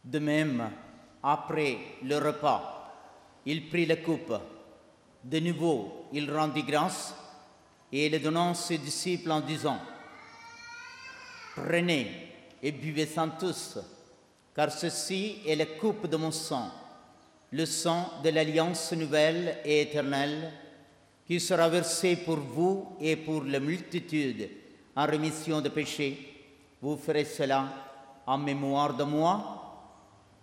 De même, après le repas, il prit la coupe. De nouveau, il rendit grâce et le donnant à ses disciples en disant: « Prenez et buvez-en tous, car ceci est la coupe de mon sang, le sang de l'alliance nouvelle et éternelle, qui sera versé pour vous et pour la multitude en rémission de péchés. Vous ferez cela en mémoire de moi. »